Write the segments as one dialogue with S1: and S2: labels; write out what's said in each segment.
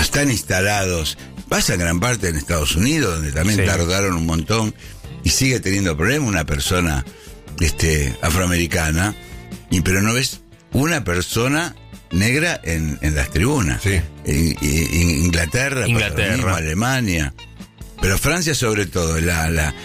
S1: están instalados. Pasa en gran parte en Estados Unidos, donde también tardaron un montón y sigue teniendo problemas una persona afroamericana, pero no ves una persona negra en las tribunas.
S2: Sí.
S1: Inglaterra, Alemania, pero Francia sobre todo, el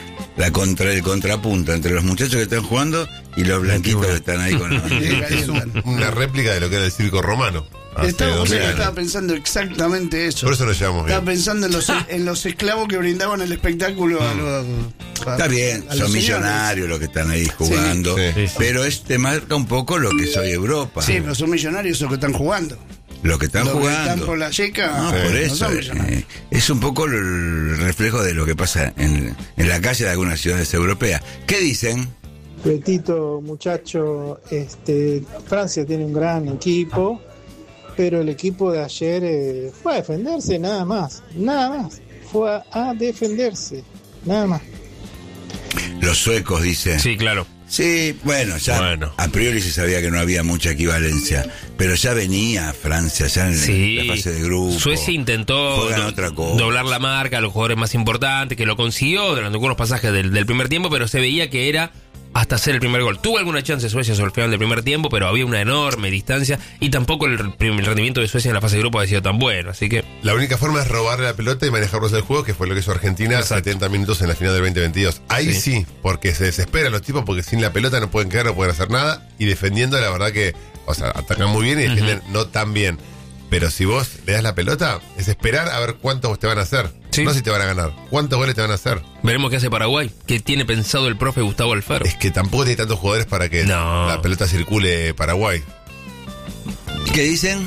S1: contrapunto entre los muchachos que están jugando y los blanquitos que están ahí con los
S2: es una réplica de lo que era el circo romano.
S3: Estaba pensando exactamente eso.
S2: Por eso lo llamamos bien.
S3: Estaba pensando en los esclavos que brindaban el espectáculo a los...
S1: Está bien, son millonarios los que están ahí jugando, pero te marca un poco lo que soy Europa.
S3: Sí, pero son millonarios los que están jugando.
S1: Los que están jugando. Que están
S3: por la yeca.
S1: Por eso. Es un poco el reflejo de lo que pasa en la calle de algunas ciudades europeas. ¿Qué dicen?
S4: Betito, muchacho, Francia tiene un gran equipo, pero el equipo de ayer fue a defenderse, nada más. Fue a defenderse, nada más.
S1: Los suecos dicen.
S5: Sí, claro.
S1: Sí, a priori se sabía que no había mucha equivalencia, pero ya venía Francia, ya en la fase de grupo.
S5: Suecia intentó doblar la marca a los jugadores más importantes, que lo consiguió durante algunos pasajes del primer tiempo, pero se veía que era hasta hacer el primer gol. Tuvo alguna chance Suecia sobre el final del primer tiempo, pero había una enorme distancia y tampoco el rendimiento de Suecia en la fase de grupo había sido tan bueno, así que...
S2: La única forma es robarle la pelota y manejarlos del juego, que fue lo que hizo Argentina 70 minutos en la final del 2022. Ahí sí, porque se desesperan los tipos, porque sin la pelota no pueden quedar, no pueden hacer nada, y defendiendo la verdad que, atacan muy bien y defienden no tan bien. Pero si vos le das la pelota, es esperar a ver cuántos te van a hacer. Sí. No si te van a ganar, cuántos goles te van a hacer.
S5: Veremos qué hace Paraguay, qué tiene pensado el profe Gustavo Alfaro.
S2: Es que tampoco tiene tantos jugadores para que la pelota circule Paraguay.
S1: ¿Qué dicen?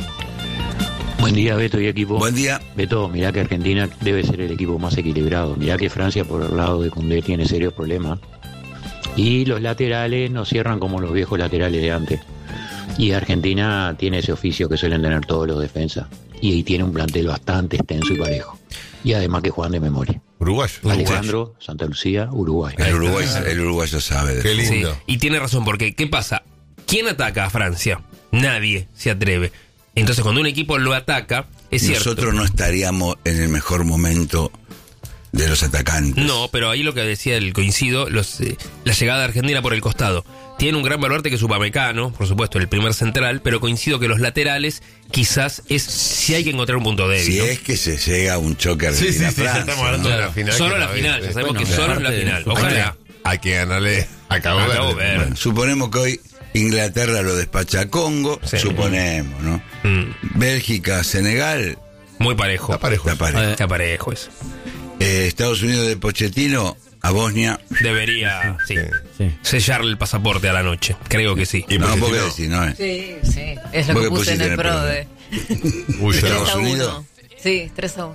S6: Buen día, Beto y equipo.
S1: Buen día.
S6: Beto, mirá que Argentina debe ser el equipo más equilibrado. Mirá que Francia por el lado de Koundé tiene serios problemas. Y los laterales no cierran como los viejos laterales de antes. Y Argentina tiene ese oficio que suelen tener todos los defensas. Y tiene un plantel bastante extenso y parejo. Y además que juegan de memoria.
S2: Uruguayo.
S6: Alejandro, Santa Lucía, Uruguay.
S1: El uruguayo sabe.
S2: Qué lindo.
S5: Sí, y tiene razón, porque ¿qué pasa? ¿Quién ataca a Francia? Nadie se atreve. Entonces cuando un equipo lo ataca, es cierto.
S1: Nosotros no estaríamos en el mejor momento de los atacantes.
S5: No, pero ahí lo que decía el coincido, la llegada de Argentina por el costado. Tiene un gran baluarte que es Upamecano, por supuesto, el primer central, pero coincido que los laterales quizás es si hay que encontrar un punto débil.
S1: Si
S5: ¿no?
S1: es que se llega a un choque Argentina-Francia.
S2: Ya estamos hablando de la final.
S5: Solo la final, ya sabemos que solo en la final. Ojalá.
S2: Hay que ganarle a Cabo Verde.
S1: Bueno, suponemos que hoy Inglaterra lo despacha a Congo, suponemos, ¿no? Bélgica, Senegal.
S5: Muy parejo.
S2: Está
S5: parejo eso.
S1: Estados Unidos de Pochettino a Bosnia.
S5: Debería, sellarle el pasaporte a la noche. Creo que sí.
S1: No, ¿vos qué decís, no?
S7: Sí. Es lo que puse en el PRODE.
S1: Estados Unidos.
S7: Sí, 3-1.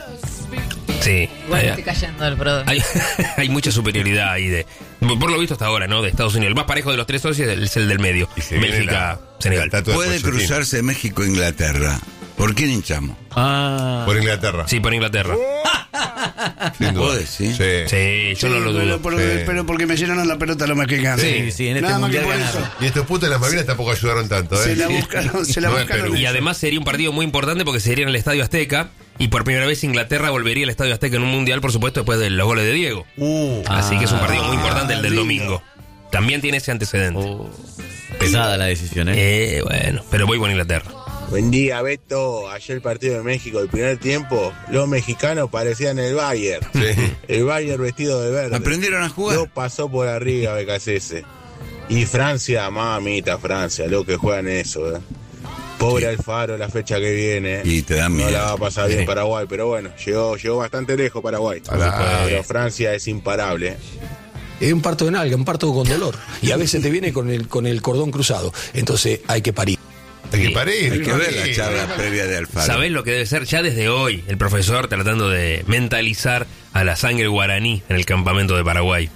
S5: Sí.
S7: Igual estoy cayendo del PRODE.
S5: Hay mucha superioridad ahí por lo visto hasta ahora, ¿no? De Estados Unidos. El más parejo de los tres socios es el del medio. Bélgica, Senegal.
S1: Puede cruzarse México e Inglaterra. ¿Por quién hinchamos?
S2: Por Inglaterra.
S5: Sí, por Inglaterra.
S2: Sin duda.
S1: ¿Podés, sí?
S5: Sí, yo no lo dudo.
S3: Pero porque me llenaron la pelota los mexicanos.
S8: Sí, en este mundial ganaron.
S2: Y estos putos de las Malvinas tampoco ayudaron tanto,
S3: Se la buscaron.
S5: Y además sería un partido muy importante porque sería en el Estadio Azteca. Y por primera vez Inglaterra volvería al Estadio Azteca en un mundial, por supuesto, después de los goles de Diego. Así que es un partido muy importante el del domingo. También tiene ese antecedente.
S8: Pesada la decisión,
S5: bueno, pero voy con Inglaterra.
S9: Buen día, Beto. Ayer el partido de México, el primer tiempo, los mexicanos parecían el Bayern. El Bayern vestido de verde.
S1: ¿Aprendieron a jugar?
S9: No pasó por arriba, BKCS. Y Francia, mamita, Francia, lo que juegan eso, Pobre Alfaro la fecha que viene.
S1: Y te dan miedo.
S9: No la va a pasar bien Paraguay, pero bueno, llegó bastante lejos Paraguay. Pero Francia es imparable.
S10: Es un parto de nalga, un parto con dolor. Y a veces te viene con el cordón cruzado. Entonces hay que parir.
S2: Hay que parir.
S1: Hay que ver la charla previa de Alfaro.
S5: ¿Sabés lo que debe ser ya desde hoy el profesor tratando de mentalizar a la sangre guaraní en el campamento de Paraguay?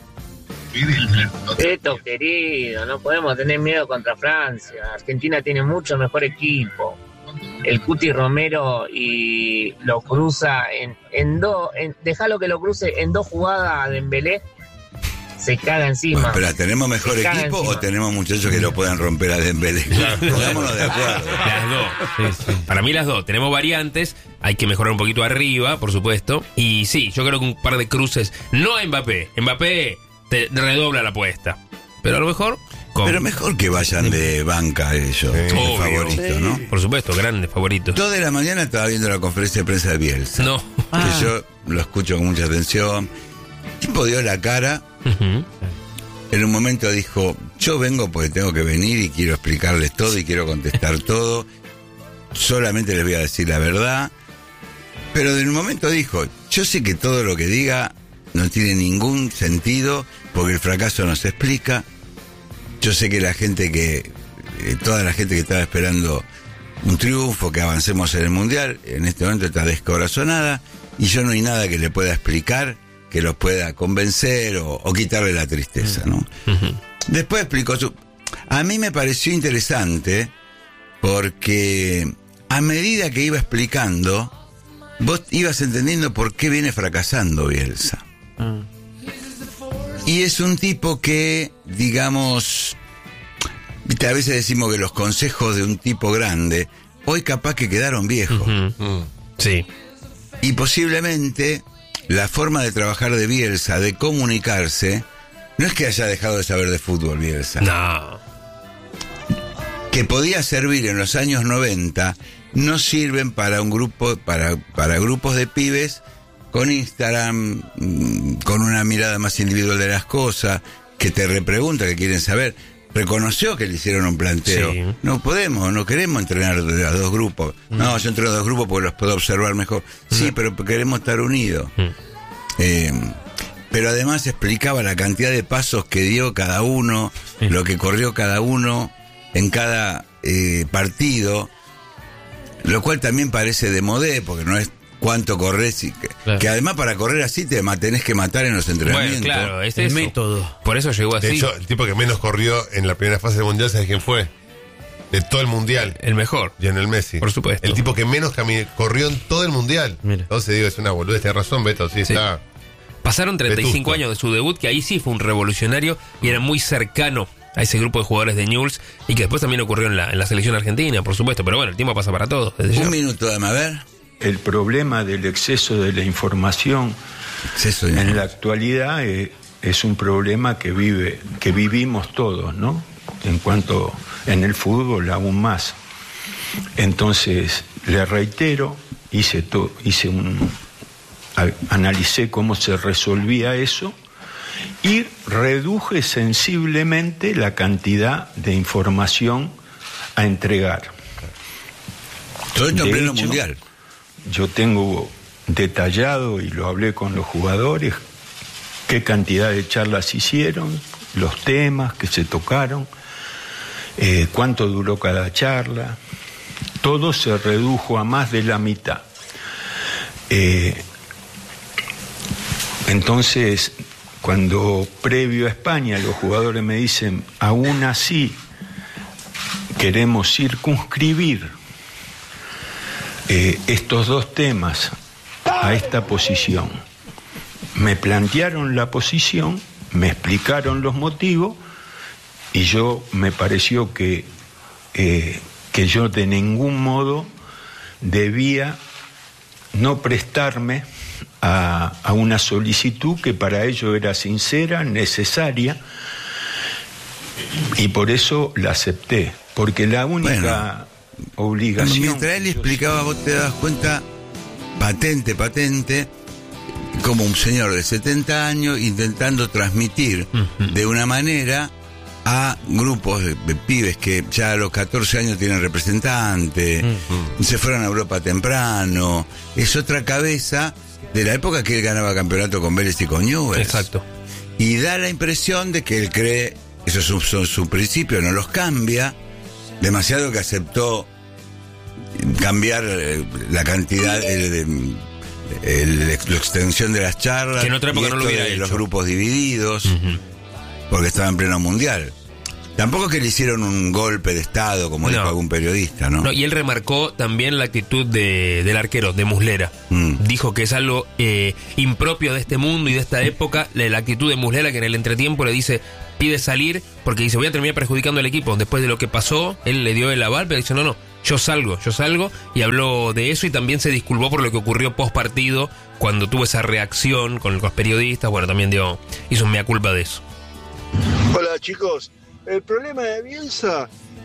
S11: Beto, querido, no podemos tener miedo contra Francia. Argentina tiene mucho mejor equipo. El Cuti Romero y lo cruza en dos, déjalo que lo cruce en 2 jugadas a Dembélé. se caga encima.
S1: Bueno, pero ¿tenemos mejor equipo o tenemos muchachos que lo puedan romper a Dembélé? Pongámonos de acuerdo.
S5: Las dos. Sí. Para mí las dos. Tenemos variantes, hay que mejorar un poquito arriba, por supuesto. Y sí, yo creo que un par de cruces, no a Mbappé. Mbappé te redobla la apuesta. Pero a lo mejor...
S1: Pero mejor que vayan de banca ellos, como favoritos, ¿no?
S5: Por supuesto, grandes favoritos.
S1: 2 de la mañana estaba viendo la conferencia de prensa de Bielsa.
S5: No.
S1: Que yo lo escucho con mucha atención. El tipo dio la cara. En un momento dijo, yo vengo porque tengo que venir y quiero explicarles todo y quiero contestar todo. Solamente les voy a decir la verdad. Pero en un momento dijo, yo sé que todo lo que diga no tiene ningún sentido porque el fracaso no se explica. Yo sé que toda la gente que estaba esperando un triunfo, que avancemos en el Mundial, en este momento está descorazonada y yo no hay nada que le pueda explicar que los pueda convencer o quitarle la tristeza, ¿no? Después explicó A mí me pareció interesante porque a medida que iba explicando, vos ibas entendiendo por qué viene fracasando Bielsa. Y es un tipo que, digamos, a veces decimos que los consejos de un tipo grande, hoy capaz que quedaron viejos.
S5: Sí.
S1: Y posiblemente la forma de trabajar de Bielsa, de comunicarse, no es que haya dejado de saber de fútbol Bielsa.
S5: No.
S1: Que podía servir en los años 90, no sirven para un grupo, para grupos de pibes con Instagram, con una mirada más individual de las cosas, que te repregunta, que quieren saber. Reconoció que le hicieron un planteo. Sí. No queremos entrenar a 2 grupos. No, yo entreno a 2 grupos porque los puedo observar mejor. Sí, pero queremos estar unidos. Pero además explicaba la cantidad de pasos que dio cada uno, lo que corrió cada uno en cada partido, lo cual también parece de modé, porque no es cuánto corres, que además para correr así tenés que matar en los entrenamientos.
S5: Bueno, claro, ese es el método. Por eso llegó así.
S2: De hecho, el tipo que menos corrió en la primera fase del Mundial, ¿sabes quién fue? De todo el Mundial.
S5: El mejor.
S2: Lionel Messi.
S5: Por supuesto.
S2: El tipo que menos corrió en todo el Mundial. Mira. Entonces digo, es una boludez, tenés razón, Beto, sí. Está...
S5: Pasaron 35 años de su debut, que ahí sí fue un revolucionario y era muy cercano a ese grupo de jugadores de Newell's, y que después también ocurrió en la selección argentina, por supuesto. Pero bueno, el tiempo pasa para todos.
S1: Un minuto, dame a ver.
S12: El problema del exceso de la información en la actualidad es un problema que vivimos todos, ¿no? En el fútbol aún más. Entonces, le reitero, analicé cómo se resolvía eso y reduje sensiblemente la cantidad de información a entregar.
S1: Todo esto en pleno mundial.
S12: Yo tengo detallado, y lo hablé con los jugadores, qué cantidad de charlas hicieron, los temas que se tocaron, cuánto duró cada charla. Todo se redujo a más de la mitad. Entonces, cuando previo a España los jugadores me dicen, aún así queremos circunscribir estos 2 temas a esta posición, me plantearon la posición, me explicaron los motivos, y me pareció que yo de ningún modo debía no prestarme a una solicitud que para ello era sincera, necesaria, y por eso la acepté, porque la única obligación...
S1: Mientras él explicaba, vos te das cuenta, patente, como un señor de 70 años intentando transmitir de una manera a grupos de pibes que ya a los 14 años tienen representantes, se fueron a Europa temprano. Es otra cabeza de la época que él ganaba campeonato con Vélez y con Newell's.
S5: Exacto.
S1: Y da la impresión de que él cree, esos son sus principios, no los cambia, demasiado, que aceptó cambiar la cantidad, la extensión de las charlas,
S5: que en otra época no lo hubiera hecho.
S1: Los grupos divididos, porque estaba en pleno mundial. Tampoco es que le hicieron un golpe de estado, como dijo algún periodista, ¿no?
S5: Y él remarcó también la actitud del arquero, de Muslera. dijo que es algo impropio de este mundo y de esta época, la actitud de Muslera, que en el entretiempo le pide salir, porque dice, voy a terminar perjudicando al equipo. Después de lo que pasó, él le dio el aval, pero dice, no, yo salgo, y habló de eso y también se disculpó por lo que ocurrió post partido, cuando tuvo esa reacción con los periodistas. Bueno, también hizo un mea culpa de eso.
S13: Hola chicos, el problema de Bielsa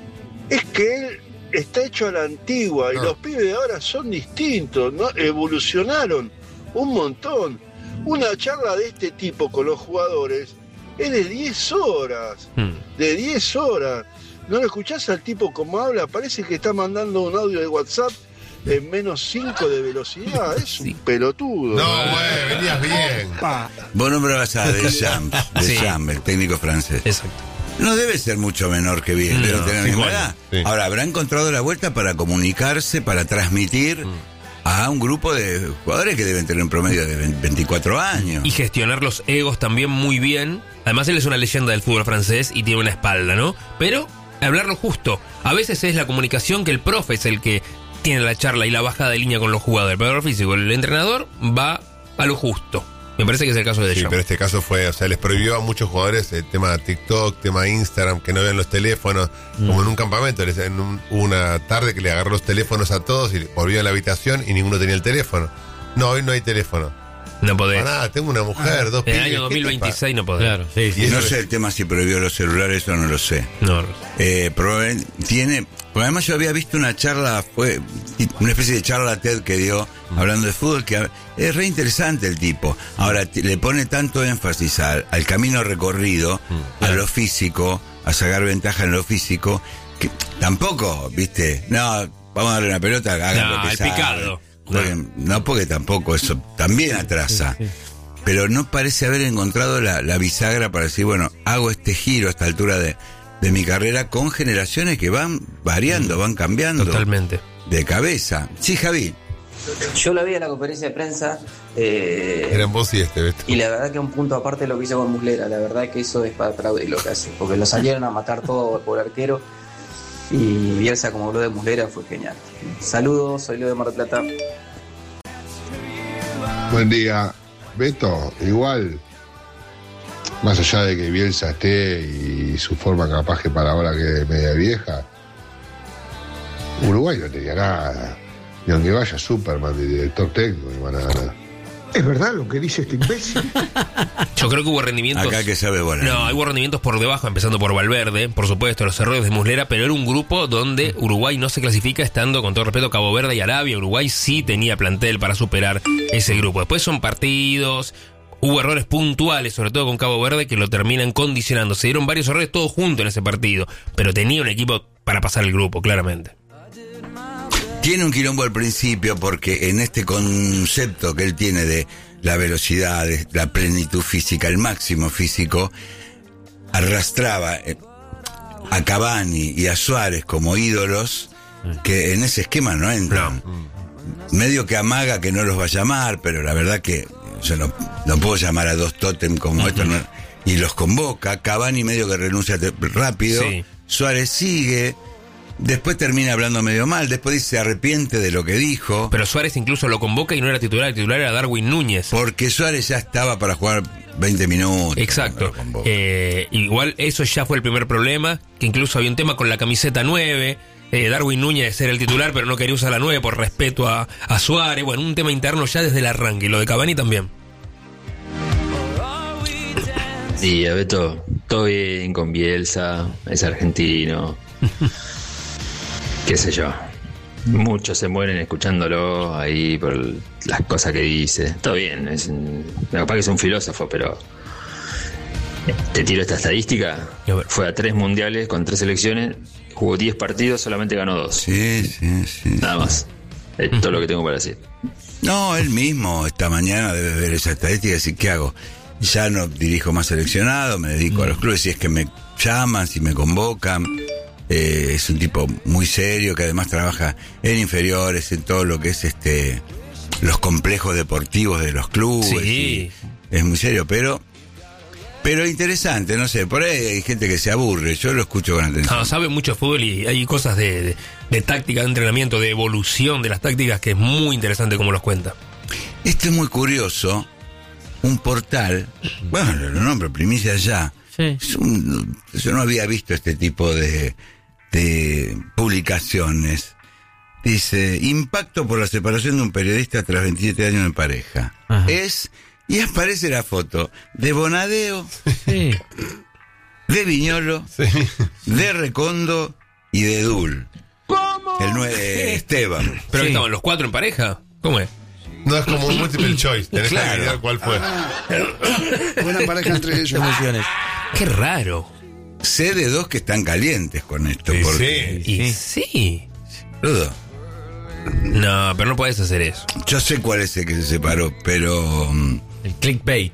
S13: es que él está hecho a la antigua y los pibes de ahora son distintos, ¿no? Evolucionaron un montón. Una charla de este tipo con los jugadores es de 10 horas, de 10 horas. ¿No lo escuchás al tipo como habla? Parece que está mandando un audio de WhatsApp en -5 de velocidad. Es un pelotudo.
S2: No, güey, venías bien.
S1: Vos nombrabas a Deschamps, el técnico francés.
S5: Exacto.
S1: No debe ser mucho menor que bien, debe tener la misma edad. Sí. Ahora, habrá encontrado la vuelta para comunicarse, para transmitir a un grupo de jugadores que deben tener un promedio de 24 años.
S5: Y gestionar los egos también muy bien. Además, él es una leyenda del fútbol francés y tiene una espalda, ¿no? Pero hablarlo justo. A veces es la comunicación, que el profe es el que tiene la charla y la bajada de línea con los jugadores. El preparador físico, el entrenador, va a lo justo. Me parece que es el caso de Deschamps.
S2: Sí, pero este caso fue, o sea, les prohibió a muchos jugadores el tema de TikTok, tema de Instagram, que no vean los teléfonos, como en un campamento. Hubo una tarde que le agarró los teléfonos a todos y volvió a la habitación y ninguno tenía el teléfono. No, hoy no hay teléfono.
S5: No podés.
S2: Nada, tengo una mujer, dos pibes.
S5: En el año 2026 no podés.
S8: Claro, sí.
S1: Y no sé el tema si prohibió los celulares, eso no lo sé.
S5: No.
S1: Probablemente tiene. Porque además yo había visto una charla, fue una especie de charla TED que dio hablando de fútbol, que es re interesante el tipo. Ahora le pone tanto énfasis al camino recorrido, a lo físico, a sacar ventaja en lo físico, que tampoco, viste, no, vamos a darle una pelota, hagan lo que
S5: el
S1: saben.
S5: picado.
S1: No, porque tampoco eso también atrasa. Pero no parece haber encontrado la bisagra para decir, bueno, hago este giro a esta altura de mi carrera con generaciones que van variando, van cambiando.
S5: Totalmente.
S1: De cabeza. Sí, Javi.
S14: Yo la vi en la conferencia de prensa.
S2: Eran vos y Beto.
S14: Y la verdad que un punto aparte lo que hizo con Muslera. La verdad que eso es para aplaudir lo que hace. Porque lo salieron a matar todo por arquero. Y Bielsa, como habló de Muslera, fue genial. Saludos, soy Leo de Mar del Plata.
S15: Buen día. Beto, igual, más allá de que Bielsa esté y su forma capaz que para ahora que es media vieja, Uruguay no tenía nada. Y aunque vaya Superman de director técnico, no van a ganar. ¿Es verdad lo que dice este imbécil?
S5: Yo creo que hubo rendimientos.
S1: Acá que sabe volar.
S5: No, hubo rendimientos por debajo, empezando por Valverde, por supuesto, los errores de Muslera, pero era un grupo donde Uruguay no se clasifica, estando, con todo respeto, Cabo Verde y Arabia. Uruguay sí tenía plantel para superar ese grupo. Después son partidos, hubo errores puntuales, sobre todo con Cabo Verde, que lo terminan condicionando. Se dieron varios errores todos juntos en ese partido, pero tenía un equipo para pasar el grupo, claramente.
S1: Tiene un quilombo al principio porque en este concepto que él tiene de la velocidad, de la plenitud física, el máximo físico, arrastraba a Cavani y a Suárez como ídolos que en ese esquema no entran. Medio que amaga que no los va a llamar, pero la verdad que yo no puedo llamar a dos tótem como estos, ¿no? Y los convoca. Cavani medio que renuncia rápido. Sí. Suárez sigue. Después termina hablando medio mal, después dice se arrepiente de lo que dijo.
S5: Pero Suárez incluso lo convoca y no era titular, el titular era Darwin Núñez.
S1: Porque Suárez ya estaba para jugar 20 minutos.
S5: Exacto. Igual eso ya fue el primer problema, que incluso había un tema con la camiseta 9. Darwin Núñez era el titular, pero no quería usar la 9 por respeto a Suárez. Bueno, un tema interno ya desde el arranque, y lo de Cavani también.
S16: Sí, a Beto, todo bien con Bielsa, es argentino. Qué sé yo, muchos se mueren escuchándolo ahí por las cosas que dice. Todo bien, capaz que es un filósofo, pero te tiro esta estadística. Fue a 3 mundiales con 3 selecciones, jugó 10 partidos, solamente ganó 2.
S1: Sí.
S16: Nada más, es todo lo que tengo para decir.
S1: No, él mismo esta mañana debe ver esa estadística y decir, ¿qué hago? Ya no dirijo más seleccionado, me dedico a los clubes, si es que me llaman, si me convocan. Es un tipo muy serio que además trabaja en inferiores, en todo lo que es los complejos deportivos de los clubes.
S5: Sí.
S1: Es muy serio, pero interesante, no sé, por ahí hay gente que se aburre, yo lo escucho con atención.
S5: No, sabe mucho de fútbol y hay cosas de táctica, de entrenamiento, de evolución de las tácticas que es muy interesante como los cuenta.
S1: Esto es muy curioso. Un portal, bueno, lo nombro, Primicia Ya.
S8: Sí.
S1: Yo no había visto este tipo de publicaciones. Dice, impacto por la separación de un periodista tras 27 años de pareja.
S8: Ajá.
S1: Y aparece la foto de Bonadeo,
S8: Sí.
S1: de Viñolo, de Recondo y de Dul. ¿Cómo? Esteban.
S5: ¿Pero
S8: Sí.
S5: estaban los 4 en pareja? ¿Cómo es?
S2: No es como un multiple choice, tenés que
S1: Claro.
S2: adivinar cuál fue.
S3: Buena pareja entre ellos.
S8: Emociones.
S5: Qué raro.
S1: Sé de 2 que están calientes con esto.
S2: Sí,
S1: porque,
S5: Y sí.
S1: Boludo,
S5: No, pero no podés hacer eso.
S1: yo sé cuál es el que se separó, pero...
S8: El clickbait.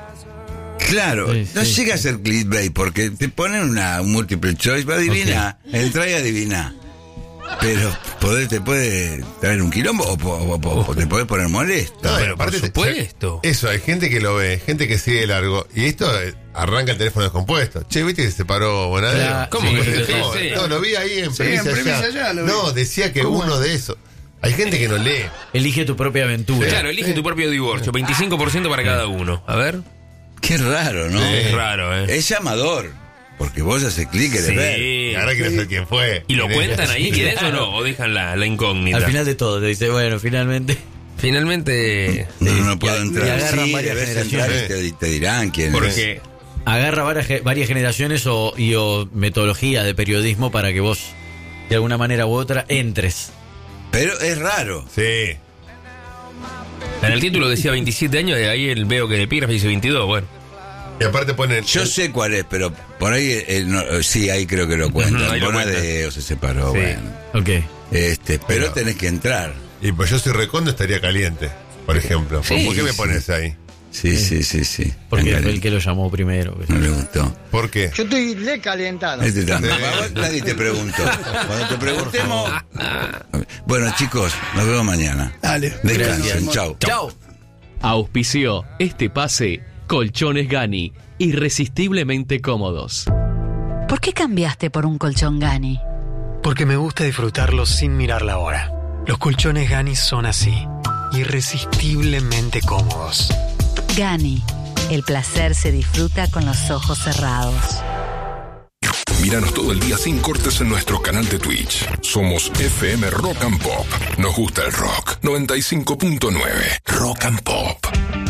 S1: Claro,
S8: Sí,
S1: no
S8: sí,
S1: llega a ser clickbait porque te ponen un multiple choice, va a adivinar, entra y adivina. Pero te puede traer un quilombo o te puede poner molesto.
S2: No,
S5: Pero
S2: aparte
S5: por supuesto.
S2: Eso, hay gente que lo ve, gente que sigue largo. Y esto arranca el teléfono descompuesto. Che, ¿viste que se separó Bonadeo?
S8: Claro,
S5: ¿Cómo
S8: sí,
S5: que
S8: sí,
S5: se- sí.
S2: No, lo vi ahí en
S3: Sí, en
S2: Premisa
S3: Premisa
S2: Ya.
S3: Ya lo vi.
S2: No, decía que uno de esos. Hay gente que no lee.
S8: Elige tu propia aventura.
S5: Claro, elige tu propio divorcio. 25% para cada uno. A ver.
S1: Qué raro, ¿no?
S5: Es raro, ¿eh?
S1: Es llamador, porque vos haces clic y
S5: Sí.
S1: ver.
S2: Y ahora quiero saber quién fue.
S5: ¿Y lo
S2: ¿Quién
S5: cuentan
S2: es?
S5: ahí? ¿Quién es o no? ¿O dejan la incógnita?
S8: Al final de todo, te dice, bueno, finalmente.
S5: Finalmente.
S1: No puedo
S8: y
S1: entrar.
S8: agarran
S1: Sí,
S8: varias
S1: debes entrar y
S8: generaciones.
S1: te dirán quién es.
S5: Porque.
S8: Agarra varias generaciones o metodología de periodismo para que vos, de alguna manera u otra, entres.
S1: Pero es raro.
S2: Sí.
S5: En el título decía 27 años, y ahí veo que el epígrafe dice 22. Bueno.
S2: Y aparte ponen.
S1: Yo sé cuál es, pero por ahí sí, ahí creo que lo cuentan.
S5: ahí lo
S1: Bonadeo se separó,
S5: Sí.
S1: bueno.
S8: Ok.
S1: Pero tenés que entrar.
S2: Y pues yo soy Recondo, estaría caliente, por ejemplo.
S5: Sí,
S2: ¿Por qué me
S1: sí.
S2: pones ahí?
S1: Sí.
S8: Porque
S1: Venga,
S8: fue el que lo llamó primero.
S1: no le gustó.
S2: ¿Por qué?
S17: Yo estoy recalentado.
S1: Este también.
S2: Sí.
S1: A vos nadie te preguntó. Cuando te preguntemos. Bueno, chicos, nos vemos mañana.
S3: Dale.
S1: Descansen. Chau.
S8: Chao.
S18: Auspició este pase Colchones Gani, irresistiblemente cómodos.
S19: ¿Por qué cambiaste por un colchón Gani?
S20: Porque me gusta disfrutarlo sin mirar la hora. Los colchones Gani son así, irresistiblemente cómodos.
S19: Gani, el placer se disfruta con los ojos cerrados.
S21: Míranos todo el día sin cortes en nuestro canal de Twitch. Somos FM Rock and Pop. Nos gusta el rock. 95.9 Rock and Pop.